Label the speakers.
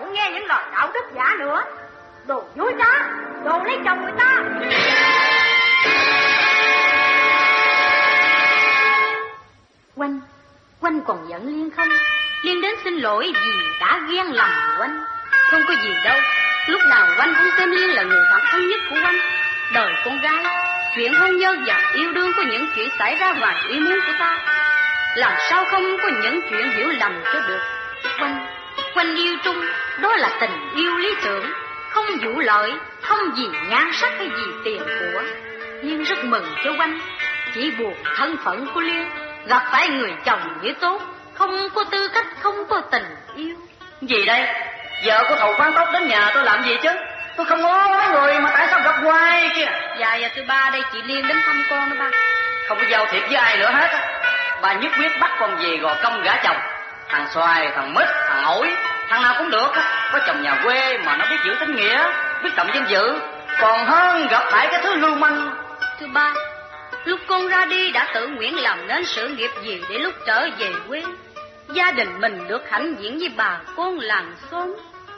Speaker 1: không nghe những lời đạo đức giả nữa. Đồ dối trá, đồ lấy chồng người ta.
Speaker 2: Quanh còn giận Liên không? Liên đến xin lỗi vì đã ghen lầm Quanh. Không có gì đâu, lúc nào Quanh cũng xem Liên là người bạn thân nhất của Quanh. Đời con gái, chuyện hôn nhân và yêu đương có những chuyện xảy ra ngoài ý muốn của ta. Làm sao không có những chuyện hiểu lầm cho được. Quanh yêu Trung, đó là tình yêu lý tưởng, không vụ lợi, không vì nhan sắc hay vì tiền của. Liên rất mừng cho Quanh, chỉ buồn thân phận của Liên gặp phải người chồng như tốt, không có tư cách, không có tình yêu.
Speaker 3: Gì đây? Vợ của thầu khoan tóc đến nhà tôi làm gì chứ? Tôi không ngó mấy người mà tại sao gặp hoài kia?
Speaker 2: Dạ thứ ba đây chị Liên đến thăm con đó ba.
Speaker 3: Không có giao thiệp với ai nữa hết á. Bà nhất quyết bắt con về gò công gả chồng. Thằng Xoài, thằng Mít, thằng Ổi, thằng nào cũng được á. Có chồng nhà quê mà nó biết giữ tính nghĩa, biết trọng danh dự, còn hơn gặp phải cái thứ lưu manh.
Speaker 2: Thứ ba, lúc con ra đi đã tự nguyện làm nên sự nghiệp gì để lúc trở về quê gia đình mình được hãnh diện với bà con làng xóm.